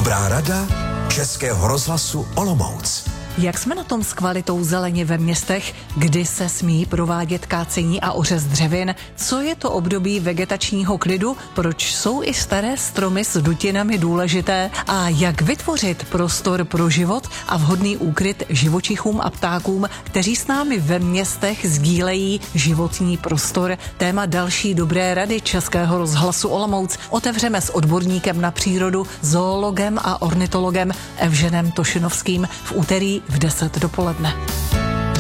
Dobrá rada Českého rozhlasu Olomouc. Jak jsme na tom s kvalitou zeleně ve městech, kdy se smí provádět kácení a ořez dřevin? Co je to období vegetačního klidu? Proč jsou i staré stromy s dutinami důležité? A jak vytvořit prostor pro život a vhodný úkryt živočichům a ptákům, kteří s námi ve městech sdílejí životní prostor? Téma další dobré rady Českého rozhlasu Olomouc otevřeme s odborníkem na přírodu, zoologem a ornitologem Evženem Tošenovským v úterý v 10 dopoledne.